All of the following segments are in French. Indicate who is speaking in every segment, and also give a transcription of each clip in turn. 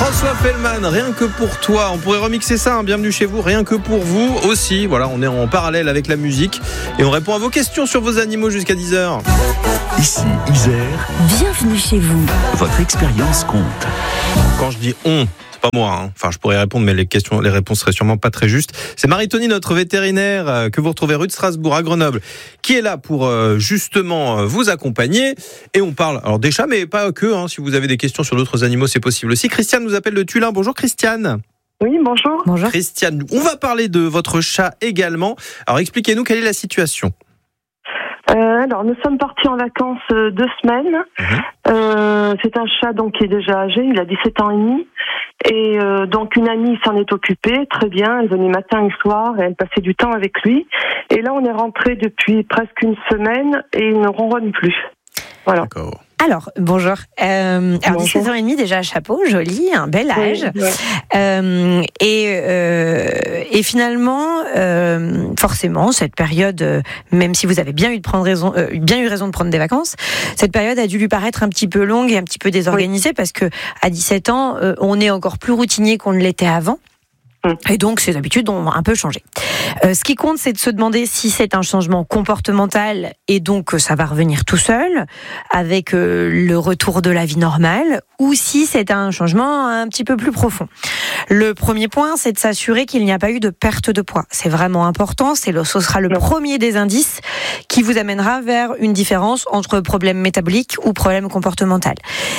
Speaker 1: François Fellman, rien que pour toi. On pourrait remixer ça, hein. Bienvenue chez vous, rien que pour vous aussi. Voilà, on est en parallèle avec la musique et on répond à vos questions sur vos animaux jusqu'à 10h.
Speaker 2: Ici, Isère.
Speaker 3: Bienvenue chez vous.
Speaker 2: Votre expérience compte.
Speaker 1: Quand je dis on, c'est pas moi, hein. Enfin, je pourrais répondre, mais les réponses seraient sûrement pas très justes. C'est Marie-Tony, notre vétérinaire, que vous retrouvez rue de Strasbourg à Grenoble, qui est là pour justement vous accompagner. Et on parle alors des chats, mais pas que, hein. Si vous avez des questions sur d'autres animaux, c'est possible aussi. Christiane nous appelle de Tullin. Bonjour Christiane.
Speaker 4: Oui, bonjour.
Speaker 3: Bonjour.
Speaker 1: Christiane, on va parler de votre chat également. Alors expliquez-nous quelle est la situation.
Speaker 4: Alors, nous sommes partis en vacances 2 semaines. C'est un chat donc qui est déjà âgé, il a 17 ans et demi. Et donc une amie s'en est occupée, très bien. Elle venait matin et soir et elle passait du temps avec lui. Et là, on est rentré depuis presque une semaine et il ne ronronne plus. Voilà.
Speaker 1: D'accord.
Speaker 3: Alors, bonjour. Alors,
Speaker 4: Bonjour.
Speaker 3: 17 ans et demi, déjà, chapeau, joli, un bel âge.
Speaker 4: Oui, ouais.
Speaker 3: Et finalement, forcément, cette période, même si vous avez bien eu raison de prendre des vacances, cette période a dû lui paraître un petit peu longue et un petit peu désorganisée parce que à 17 ans, on est encore plus routinier qu'on ne l'était avant. Et donc, ses habitudes ont un peu changé. Ce qui compte, c'est de se demander si c'est un changement comportemental et donc ça va revenir tout seul avec le retour de la vie normale ou si c'est un changement un petit peu plus profond. Le premier point, c'est de s'assurer qu'il n'y a pas eu de perte de poids. C'est vraiment important. Ce sera le premier des indices qui vous amènera vers une différence entre problème métabolique ou problème comportemental.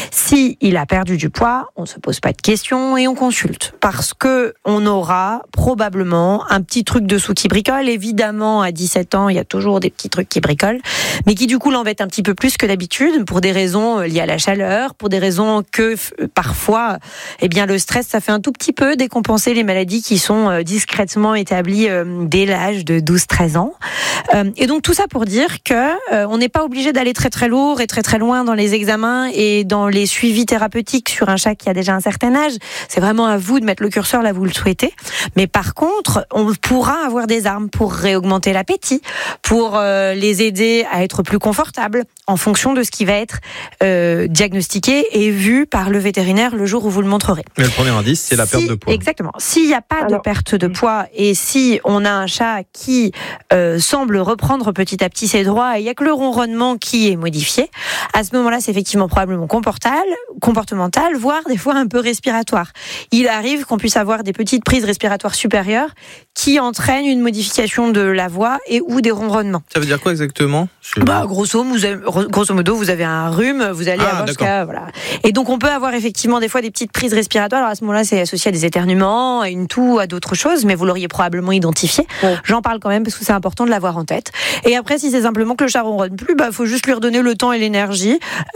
Speaker 3: Si il a perdu du poids, on se pose pas de questions et on consulte parce que on aura probablement un petit truc dessous qui bricole. Évidemment, à 17 ans, il y a toujours des petits trucs qui bricolent, mais qui du coup l'embêtent un petit peu plus que d'habitude pour des raisons liées à la chaleur, pour des raisons que parfois, le stress, ça fait un tout petit peu décompenser les maladies qui sont discrètement établies dès l'âge de 12-13 ans. Et donc tout ça pour dire que on n'est pas obligé d'aller très très lourd et très très loin dans les examens et dans les suivis thérapeutiques sur un chat qui a déjà un certain âge. C'est vraiment à vous de mettre le curseur là où vous le souhaitez. Mais par contre, on pourra avoir des armes pour réaugmenter l'appétit, pour les aider à être plus confortables en fonction de ce qui va être diagnostiqué et vu par le vétérinaire le jour où vous le montrerez.
Speaker 1: Mais le premier indice, c'est la perte de poids.
Speaker 3: Exactement. S'il n'y a pas de perte de poids et si on a un chat qui semble reprendre petit à petit ses droits et il n'y a que le ronronnement qui est modifié, à ce moment-là, c'est effectivement probablement comportemental, voire des fois un peu respiratoire. Il arrive qu'on puisse avoir des petites prises respiratoires supérieures qui entraînent une modification de la voix et ou des ronronnements.
Speaker 1: Ça veut dire quoi exactement ?
Speaker 3: Grosso modo, vous avez un rhume, vous allez avoir jusqu'à... Voilà. Et donc, on peut avoir effectivement des fois des petites prises respiratoires. Alors, à ce moment-là, c'est associé à des éternuements, à une toux, à d'autres choses, mais vous l'auriez probablement identifié. Ouais. J'en parle quand même parce que c'est important de l'avoir en tête. Et après, si c'est simplement que le chat ronronne plus, faut juste lui redonner le temps et l'énergie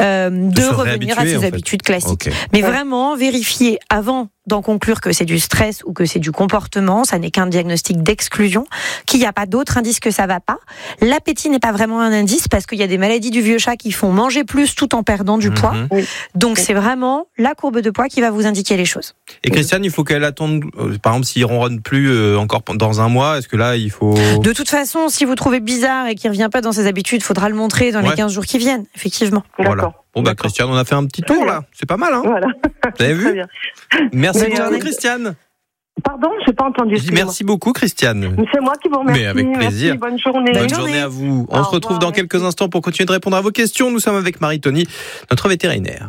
Speaker 3: de revenir à ses habitudes classiques. Okay. Mais vraiment, vérifier avant d'en conclure que c'est du stress ou que c'est du comportement, ça n'est qu'un diagnostic d'exclusion, qu'il n'y a pas d'autre indice que ça va pas. L'appétit n'est pas vraiment un indice parce qu'il y a des maladies du vieux chat qui font manger plus tout en perdant du poids. Donc c'est vraiment la courbe de poids qui va vous indiquer les choses.
Speaker 1: Et Christiane, il faut qu'elle attende, par exemple, s'il ronronne plus encore dans un mois, est-ce que là, il faut...
Speaker 3: De toute façon, si vous trouvez bizarre et qu'il ne revient pas dans ses habitudes, il faudra le montrer dans les 15 jours qui viennent, effectivement.
Speaker 1: Voilà. Bon, Christiane, on a fait un petit tour, là. C'est pas mal, hein ?
Speaker 4: Voilà.
Speaker 1: Vous avez vu ?
Speaker 4: Très bien.
Speaker 1: Merci beaucoup, Christiane.
Speaker 4: Pardon, je n'ai pas entendu.
Speaker 1: Merci beaucoup, Christiane.
Speaker 4: C'est moi qui vous remercie.
Speaker 1: Mais avec plaisir.
Speaker 4: Merci, bonne journée.
Speaker 1: Bonne journée à vous. On se retrouve dans quelques instants pour continuer de répondre à vos questions. Nous sommes avec Marie-Tony, notre vétérinaire.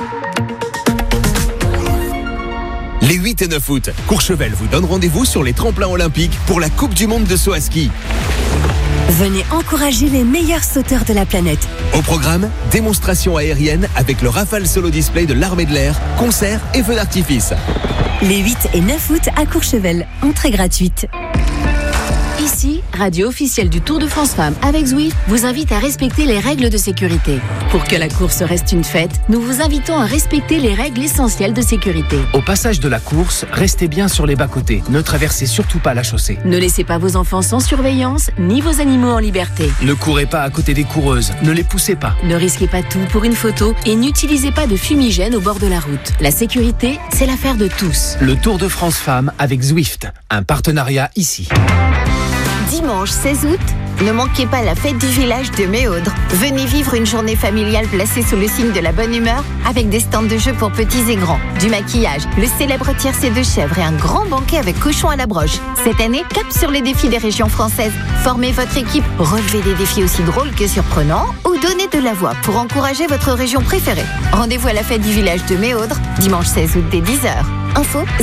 Speaker 5: Les 8 et 9 août, Courchevel vous donne rendez-vous sur les tremplins olympiques pour la Coupe du Monde de saut à ski.
Speaker 6: Venez encourager les meilleurs sauteurs de la planète.
Speaker 5: Au programme, démonstration aérienne avec le Rafale Solo Display de l'Armée de l'Air, concerts et feux d'artifice.
Speaker 6: Les 8 et 9 août à Courchevel, entrée gratuite.
Speaker 7: Ici, radio officielle du Tour de France Femmes avec Zwift vous invite à respecter les règles de sécurité. Pour que la course reste une fête, nous vous invitons à respecter les règles essentielles de sécurité.
Speaker 8: Au passage de la course, restez bien sur les bas-côtés. Ne traversez surtout pas la chaussée.
Speaker 7: Ne laissez pas vos enfants sans surveillance, ni vos animaux en liberté.
Speaker 8: Ne courez pas à côté des coureuses. Ne les poussez pas.
Speaker 7: Ne risquez pas tout pour une photo et n'utilisez pas de fumigène au bord de la route. La sécurité, c'est l'affaire de tous.
Speaker 8: Le Tour de France Femmes avec Zwift. Un partenariat ici.
Speaker 9: Dimanche 16 août, ne manquez pas la fête du village de Méaudre. Venez vivre une journée familiale placée sous le signe de la bonne humeur avec des stands de jeux pour petits et grands, du maquillage, le célèbre tiercé de chèvre et un grand banquet avec cochon à la broche. Cette année, cap sur les défis des régions françaises. Formez votre équipe, relevez des défis aussi drôles que surprenants ou donnez de la voix pour encourager votre région préférée. Rendez-vous à la fête du village de Méaudre, dimanche 16 août dès 10h. Info